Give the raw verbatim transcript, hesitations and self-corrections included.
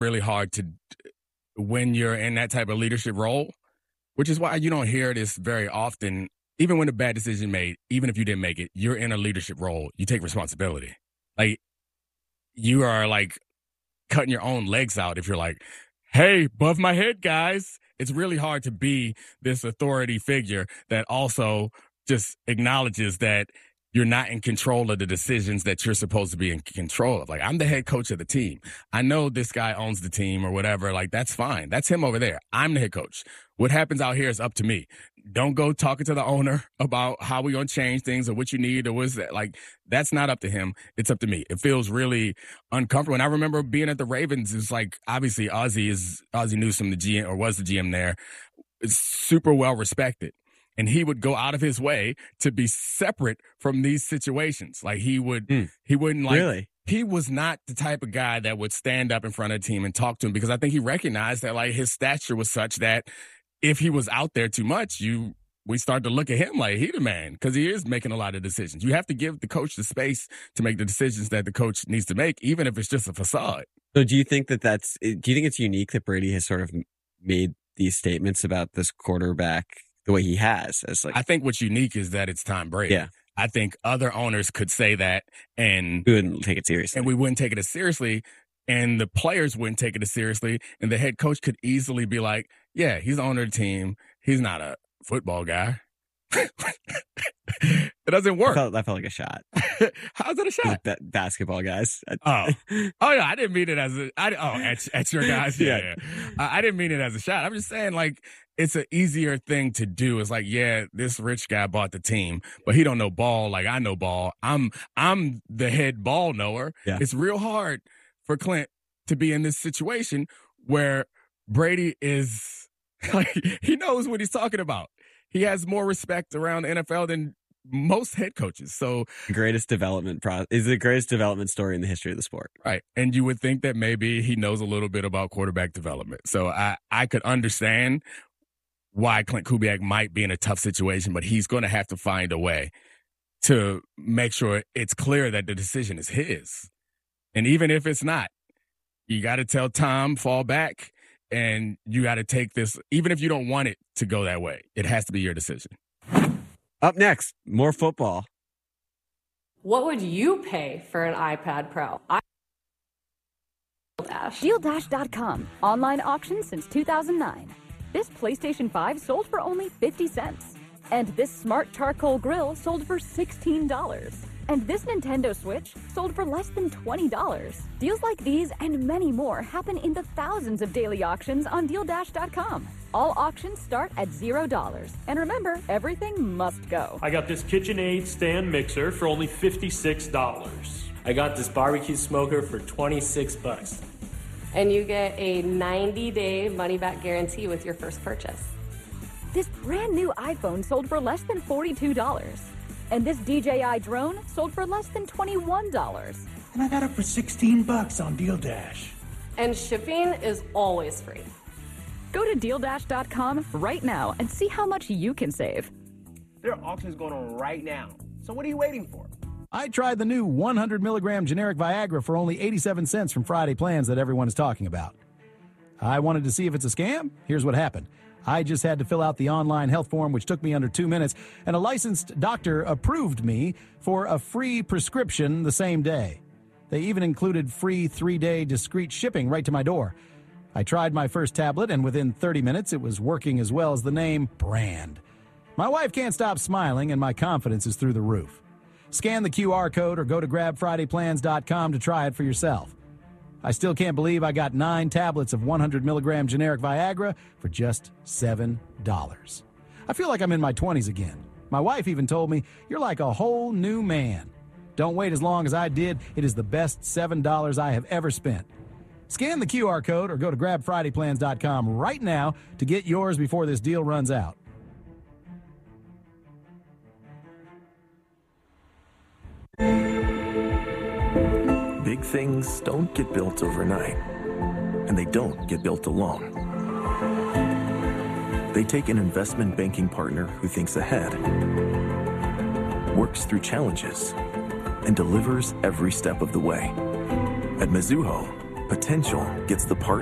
really hard to when you're in that type of leadership role, which is why you don't hear this very often. Even when a bad decision made, even if you didn't make it, you're in a leadership role. You take responsibility. Like, you are, like, cutting your own legs out if you're like, hey, above my head, guys. It's really hard to be this authority figure that also just acknowledges that you're not in control of the decisions that you're supposed to be in control of. Like, I'm the head coach of the team. I know this guy owns the team or whatever. Like, that's fine. That's him over there. I'm the head coach. What happens out here is up to me. Don't go talking to the owner about how we're going to change things or what you need or what's that. Like, that's not up to him. It's up to me. It feels really uncomfortable. And I remember being at the Ravens. It's like, obviously, Ozzie is Ozzie Newsome, the G M, or was the G M there. It's super well respected. And he would go out of his way to be separate from these situations. Like, he would, mm. he wouldn't like, really? He was not the type of guy that would stand up in front of the team and talk to him, because I think he recognized that, like, his stature was such that if he was out there too much, you, we start to look at him like he the man, because he is making a lot of decisions. You have to give the coach the space to make the decisions that the coach needs to make, even if it's just a facade. So do you think that that's, do you think it's unique that Brady has sort of made these statements about this quarterback the way he has? As like, I think what's unique is that it's Tom Brady. Yeah. I think other owners could say that and we wouldn't take it seriously. And we wouldn't take it as seriously, and the players wouldn't take it as seriously, and the head coach could easily be like, yeah, he's the owner of the team. He's not a football guy. It doesn't work. That felt, that felt like a shot. How's it a shot? Ba- basketball guys. Oh, oh yeah. I didn't mean it as a. I, oh, at, at your guys. Yeah, yeah. yeah. I, I didn't mean it as a shot. I'm just saying, like, it's an easier thing to do. It's like, yeah, this rich guy bought the team, but he don't know ball like I know ball. I'm I'm the head ball knower. Yeah. It's real hard for Clint to be in this situation where Brady is like, he knows what he's talking about. He has more respect around the N F L than most head coaches. So the greatest development pro- is the greatest development story in the history of the sport. Right. And you would think that maybe he knows a little bit about quarterback development. So I, I could understand why Clint Kubiak might be in a tough situation, but he's going to have to find a way to make sure it's clear that the decision is his. And even if it's not, you got to tell Tom, fall back, and you got to take this, even if you don't want it to go that way, it has to be your decision. Up next, more football. What would you pay for an iPad Pro? I- Deal Dash dot com. Online auction since two thousand nine. This PlayStation five sold for only fifty cents. And this smart charcoal grill sold for sixteen dollars. And this Nintendo Switch sold for less than twenty dollars. Deals like these and many more happen in the thousands of daily auctions on Deal Dash dot com. All auctions start at zero dollars. And remember, everything must go. I got this KitchenAid stand mixer for only fifty-six dollars. I got this barbecue smoker for twenty-six bucks. And you get a ninety-day money-back guarantee with your first purchase. This brand new iPhone sold for less than forty-two dollars. And this D J I drone sold for less than twenty-one dollars. And I got it for sixteen bucks on Deal Dash. And shipping is always free. Go to Deal Dash dot com right now and see how much you can save. There are auctions going on right now. So what are you waiting for? I tried the new one hundred milligram generic Viagra for only eighty-seven cents from Friday Plans that everyone is talking about. I wanted to see if it's a scam. Here's what happened. I just had to fill out the online health form, which took me under two minutes, and a licensed doctor approved me for a free prescription the same day. They even included free three-day discreet shipping right to my door. I tried my first tablet, and within thirty minutes, it was working as well as the name brand. My wife can't stop smiling, and my confidence is through the roof. Scan the Q R code or go to grab friday plans dot com to try it for yourself. I still can't believe I got nine tablets of one hundred milligram generic Viagra for just seven dollars. I feel like I'm in my twenties again. My wife even told me, you're like a whole new man. Don't wait as long as I did. It is the best seven dollars I have ever spent. Scan the Q R code or go to grab friday plans dot com right now to get yours before this deal runs out. Big things don't get built overnight, and they don't get built alone. They take an investment banking partner who thinks ahead, works through challenges, and delivers every step of the way. At Mizuho, Potential gets the part